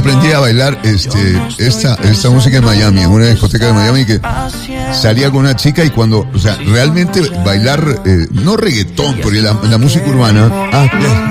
aprendí a bailar esta música en Miami, en una discoteca de Miami, que salía con una chica y cuando, o sea, realmente bailar, no reggaetón, porque la música urbana,